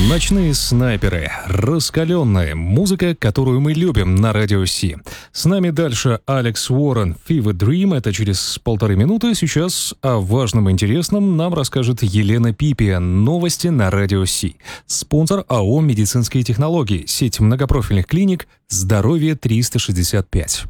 Ночные снайперы. Раскаленная музыка, которую мы любим на Радио Си. С нами дальше Алекс Уоррен, Fever Dream. Это через 1,5 минуты. Сейчас о важном и интересном нам расскажет Елена Пипия. Новости на Радио Си. Спонсор АО «Медицинские технологии». Сеть многопрофильных клиник «Здоровье 365».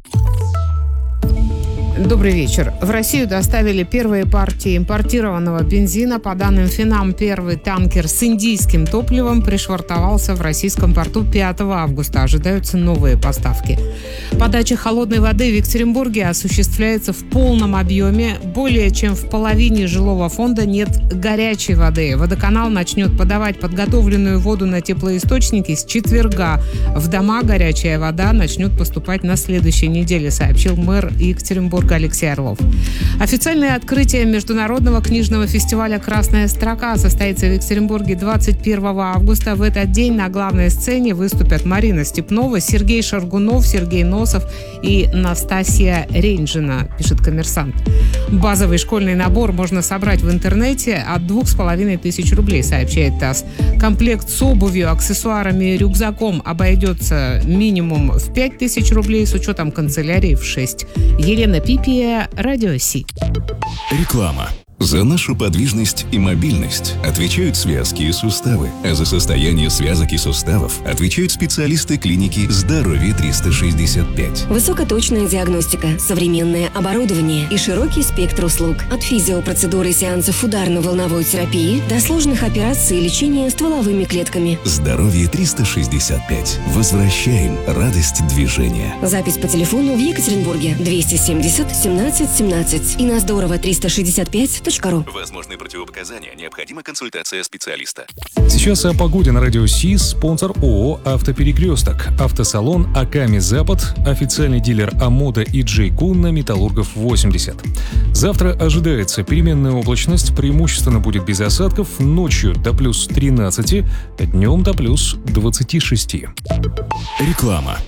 Добрый вечер. В Россию доставили первые партии импортированного бензина. По данным Финам, первый танкер с индийским топливом пришвартовался в российском порту 5 августа. Ожидаются новые поставки. Подача холодной воды в Екатеринбурге осуществляется в полном объеме. Более чем в половине жилого фонда нет горячей воды. Водоканал начнет подавать подготовленную воду на теплоисточники с четверга. В дома горячая вода начнет поступать на следующей неделе, сообщил мэр Екатеринбурга Алексей Орлов. Официальное открытие Международного книжного фестиваля «Красная строка» состоится в Екатеринбурге 21 августа. В этот день на главной сцене выступят Марина Степнова, Сергей Шаргунов, Сергей Носов и Настасья Рейнджина, пишет «Коммерсант». Базовый школьный набор можно собрать в интернете от 2500 рублей, сообщает ТАСС. Комплект с обувью, аксессуарами и рюкзаком обойдется минимум в 5000 рублей, с учетом канцелярии в 6. Елена Пипия, Радио Си. Реклама. За нашу подвижность и мобильность отвечают связки и суставы, а за состояние связок и суставов отвечают специалисты клиники «Здоровье 365». Высокоточная диагностика, современное оборудование и широкий спектр услуг. От физиопроцедуры и сеансов ударно-волновой терапии до сложных операций и лечения стволовыми клетками. «Здоровье 365». Возвращаем радость движения. Запись по телефону в Екатеринбурге 270 17 17 и на Здорово 365. Возможны противопоказания, необходима консультация специалиста. Сейчас о погоде на Радио Си. Спонсор ООО «Автоперекресток». Автосалон «Аками Запад». Официальный дилер «Амода» и «Джейку» на Металлургов 80. Завтра ожидается переменная облачность. Преимущественно будет без осадков. Ночью до плюс 13, днем до плюс 26. Реклама.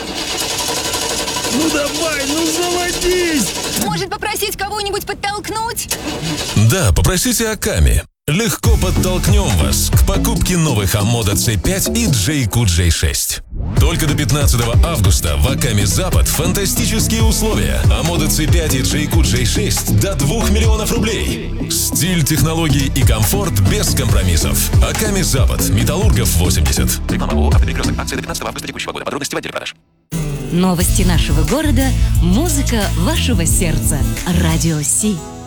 Ну давай, заводись! Может, попросить кого-нибудь подтолкнуть? Да, попросите Аками. Легко подтолкнем вас к покупке новых Амода C5 и Джейку J6. Только до 15 августа в Аками Запад фантастические условия. Амода C5 и Джейку J6 до 2 миллионов рублей. Стиль, технологии и комфорт без компромиссов. Аками Запад, Металлургов 80. Реклама ООО «Автоперекресток». Акция до 15 августа текущего года. Подробности в отделе продаж. Новости нашего города, музыка вашего сердца. Радио Си.